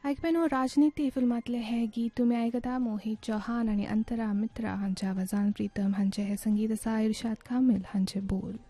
आयकपेनो राजनीती फिल्मांतले हे गीत तुमी आयकता मोहित चौहान आणि अंतरा मित्रा हांच्या आवाजान प्रीतम हांचे हे संगीत आसा इर्शाद कामिल हांचे बोल.